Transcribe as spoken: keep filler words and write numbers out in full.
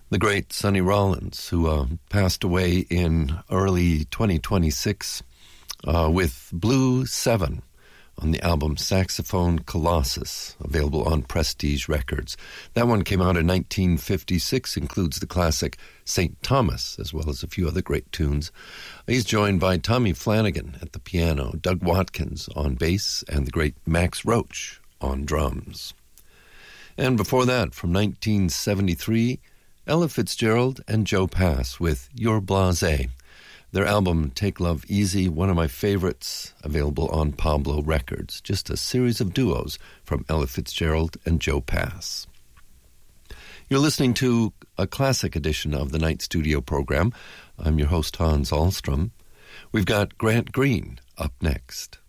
The great Sonny Rollins, who uh, passed away in early twenty twenty-six uh, with Blue Seven on the album Saxophone Colossus, available on Prestige Records. That one came out in nineteen fifty-six, includes the classic Saint Thomas, as well as a few other great tunes. He's joined by Tommy Flanagan at the piano, Doug Watkins on bass, and the great Max Roach on drums. And before that, from nineteen seventy-three, Ella Fitzgerald and Joe Pass with You're Blasé. Their album, Take Love Easy, one of my favorites, available on Pablo Records. Just a series of duos from Ella Fitzgerald and Joe Pass. You're listening to a classic edition of the Night Studio program. I'm your host, Hans Ahlstrom. We've got Grant Green up next.